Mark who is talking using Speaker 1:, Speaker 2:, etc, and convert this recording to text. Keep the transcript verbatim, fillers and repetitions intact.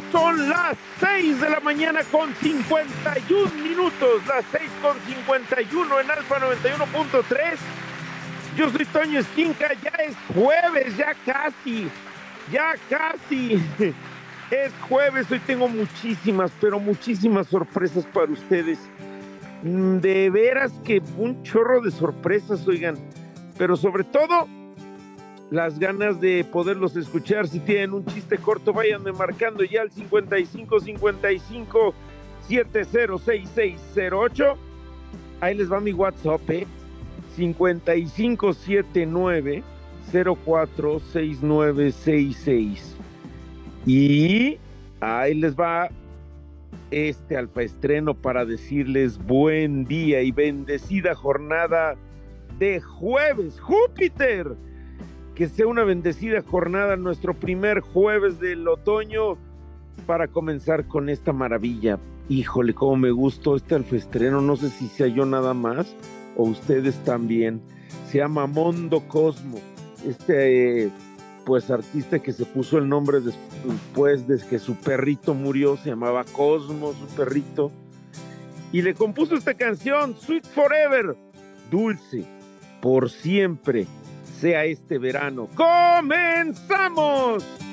Speaker 1: Son las seis de la mañana con cincuenta y un minutos, las seis con cincuenta y uno en Alfa noventa y uno punto tres. Yo soy Toño Esquinca, ya es jueves, ya casi, ya casi. Es jueves, hoy tengo muchísimas, pero muchísimas sorpresas para ustedes. De veras que un chorro de sorpresas, oigan. Pero sobre todo, las ganas de poderlos escuchar. Si tienen un chiste corto, váyanme marcando ya al cincuenta y cinco cincuenta y cinco setenta sesenta y seis cero ocho. Ahí les va mi WhatsApp, ¿eh? cincuenta y cinco setenta y nueve cero cuatro seis nueve seis seis. Y ahí les va este alfaestreno para decirles buen día y bendecida jornada de jueves. ¡Júpiter! Que sea una bendecida jornada, nuestro primer jueves del otoño, para comenzar con esta maravilla. Híjole, cómo me gustó este alfaestreno, no sé si sea yo nada más o ustedes también. Se llama Mondo Cosmo, este eh, pues artista que se puso el nombre después de que su perrito murió, se llamaba Cosmo, su perrito, y le compuso esta canción, Sweet Forever, dulce, por siempre, sea este verano. ¡Comenzamos!